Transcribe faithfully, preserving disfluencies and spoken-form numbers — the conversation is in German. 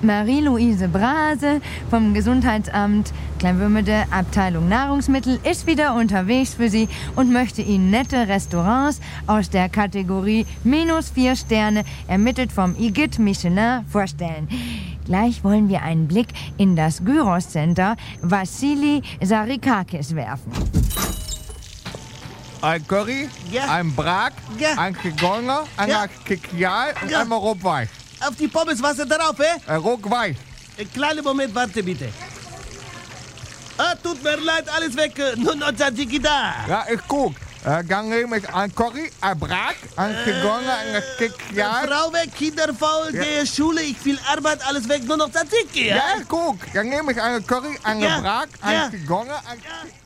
Marie-Louise Brase vom Gesundheitsamt Kleinwürmede, Abteilung Nahrungsmittel, ist wieder unterwegs für Sie und möchte Ihnen nette Restaurants aus der Kategorie minus vier Sterne, ermittelt vom Igitt Michelin, vorstellen. Gleich wollen wir einen Blick in das Gyros Center Vassili Sarikakis werfen. Ein Curry, Ja. ein Brak, Ja. ein Chigonger, ein Ja. Kikial und Ja. einmal Rotweich. Auf die Pommes Wasser drauf, eh? Äh, Rotweich. Einen kleinen Moment, warte bitte. Ah, tut mir leid, alles weg. äh, Nur noch Tzatziki da. Ja, ich guck. Äh, dann nehme ich ein Curry, ein Brak, ein Chigonger, ein Kikial. Frau weg, Kinder faul, Ja. gehe Schule, ich viel Arbeit, alles weg, nur noch Tzatziki, ja? Ja, ich guck. Dann nehme ich einen Curry, einen Ja. Brak, Ja. ein Chigonger, ein... Ja.